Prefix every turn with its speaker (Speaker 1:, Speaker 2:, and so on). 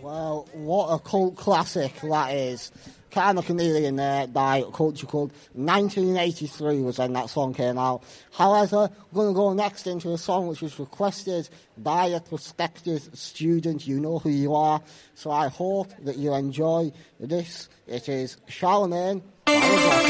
Speaker 1: Well, what a cult classic that is. Kind of Chameleon there, Die Culture Club. 1983 was when that song came out. However, we're going to go next into a song which was requested by a prospective student. You know who you are. So I hope that you enjoy this. It is Charlemagne.